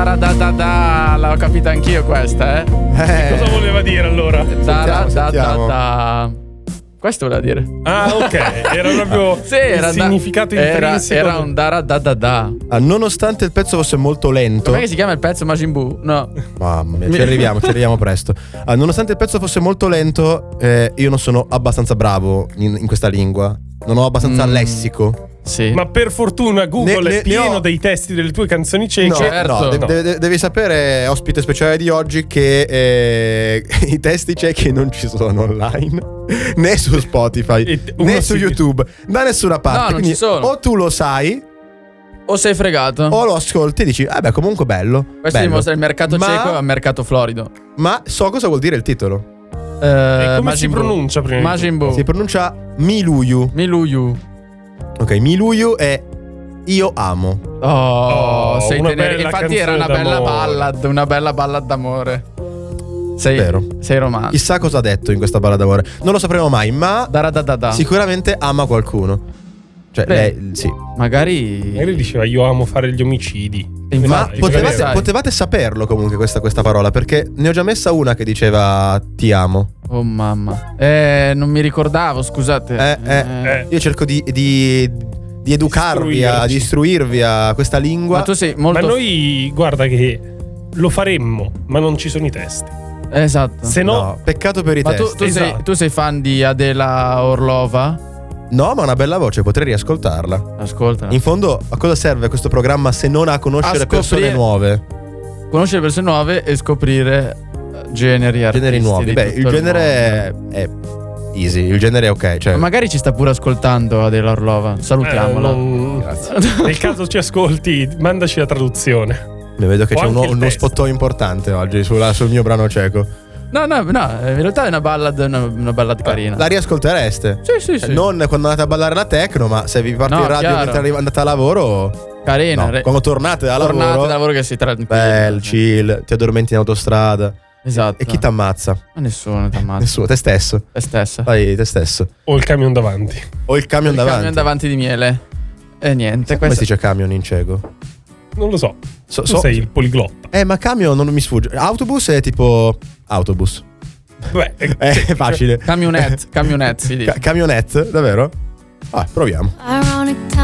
da, l'ho capita anch'io questa, Cosa voleva dire allora? Da. Questo voleva dire. Ah, ok. Era proprio sì, era il significato intrinseco. Era un da. Nonostante il pezzo fosse molto lento. Com'è che si chiama il pezzo Majin Buu? No. Mamma mia, ci arriviamo presto. Nonostante il pezzo fosse molto lento, io non sono abbastanza bravo in questa lingua. Non ho abbastanza lessico. Sì. Ma per fortuna Google è pieno dei testi delle tue canzoni ceche. No, devi sapere, ospite speciale di oggi, che i testi cechi non ci sono online, né su Spotify, né su YouTube, da nessuna parte. No, non Quindi ci sono. o tu lo sai, o sei fregato, o lo ascolti e dici, beh, comunque bello. Questo dimostra il mercato ceco e il mercato florido. Ma so cosa vuol dire il titolo. E come si pronuncia prima? Majin Buu. Si pronuncia Miluyu. Ok, Miluyu è io amo. Sei tenero. Infatti era una bella ballad d'amore. Vero. Sei romantico. Chissà cosa ha detto in questa ballad d'amore. Non lo sapremo mai, ma sicuramente ama qualcuno. Cioè, lei, sì. Magari diceva io amo fare gli omicidi. Ma potevate saperlo comunque questa parola, perché ne ho già messa una che diceva ti amo. Oh mamma. Non mi ricordavo, scusate. Io cerco di educarvi, di istruirvi a questa lingua. Ma tu sei molto... Ma noi, guarda che lo faremmo, ma non ci sono i testi. Esatto. Se no, peccato per i testi. Ma tu sei fan di Adela Orlova? No, ma ha una bella voce, potrei riascoltarla. Ascoltala. In fondo, a cosa serve questo programma se non a conoscere persone nuove? Conoscere persone nuove e scoprire generi nuovi. Beh, il genere è easy, il genere è ok. Cioè... Ma magari ci sta pure ascoltando Adela Orlova. Salutiamola. Grazie. Nel caso ci ascolti, mandaci la traduzione. Vedo che c'è uno spot importante oggi sul mio brano ceco. No, in realtà è una ballad carina. La riascoltereste? Sì. Non quando andate a ballare la techno, ma se vi parte in radio mentre andate a lavoro. Carina. No, quando tornate da lavoro. Tornate da lavoro che si tranquilli. Chill, ti addormenti in autostrada. Esatto. E chi t'ammazza? Ma nessuno t'ammazza. Nessuno, te stesso. Te stessa. Fai te stesso. O il camion davanti. Il camion davanti di miele. E niente. Come si dice camion in ceco? Non lo so. Tu sei il poliglotta. Ma camion non mi sfugge. Autobus è tipo autobus. Beh, è facile. Camionette si dice. Camionette, davvero? Proviamo.